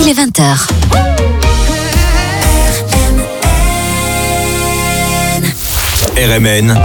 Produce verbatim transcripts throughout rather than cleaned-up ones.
il est vingt heures. R M N,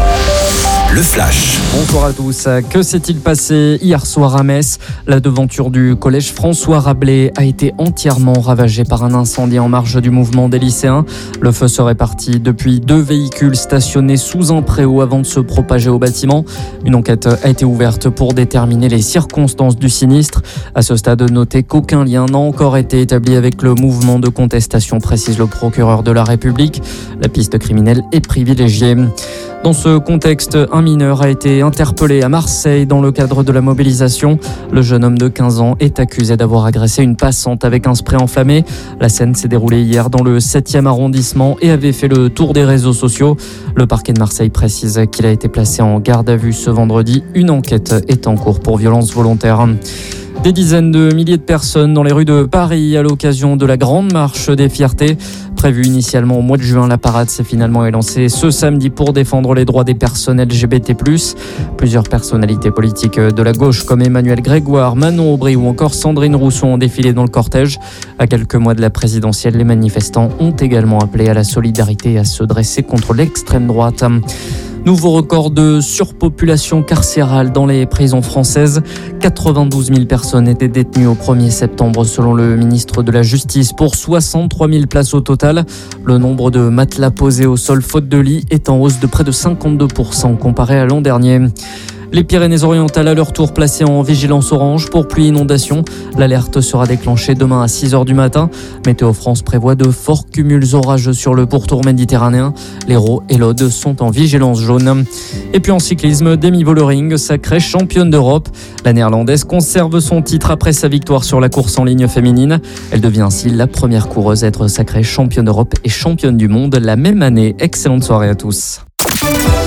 le flash. Bonsoir à tous. Que s'est-il passé hier soir à Metz ? La devanture du collège François Rabelais a été entièrement ravagée par un incendie en marge du mouvement des lycéens. Le feu serait parti depuis deux véhicules stationnés sous un préau avant de se propager au bâtiment. Une enquête a été ouverte pour déterminer les circonstances du sinistre. À ce stade, notez qu'aucun lien n'a encore été établi avec le mouvement de contestation, précise le procureur de la République. La piste criminelle est privilégiée. Dans ce contexte, un mineur a été interpellé à Marseille dans le cadre de la mobilisation. Le jeune homme de quinze ans est accusé d'avoir agressé une passante avec un spray enflammé. La scène s'est déroulée hier dans le septième arrondissement et avait fait le tour des réseaux sociaux. Le parquet de Marseille précise qu'il a été placé en garde à vue ce vendredi. Une enquête est en cours pour violence volontaire. Des dizaines de milliers de personnes dans les rues de Paris à l'occasion de la grande marche des fiertés. Prévue initialement au mois de juin, la parade s'est finalement élancée ce samedi pour défendre les droits des personnes L G B T plus. Plusieurs personnalités politiques de la gauche comme Emmanuel Grégoire, Manon Aubry ou encore Sandrine Rousseau ont défilé dans le cortège. À quelques mois de la présidentielle, les manifestants ont également appelé à la solidarité et à se dresser contre l'extrême droite. Nouveau record de surpopulation carcérale dans les prisons françaises. quatre-vingt-douze mille personnes étaient détenues au premier septembre selon le ministre de la Justice pour soixante-trois mille places au total. Le nombre de matelas posés au sol faute de lit est en hausse de près de cinquante-deux pour cent comparé à l'an dernier. Les Pyrénées-Orientales à leur tour placées en vigilance orange pour pluie inondation. L'alerte sera déclenchée demain à six heures du matin. Météo France prévoit de forts cumuls orageux sur le pourtour méditerranéen. L'Hérault et l'Aude sont en vigilance jaune. Et puis en cyclisme, Demi Vollering, sacrée championne d'Europe. La Néerlandaise conserve son titre après sa victoire sur la course en ligne féminine. Elle devient ainsi la première coureuse à être sacrée championne d'Europe et championne du monde la même année. Excellente soirée à tous.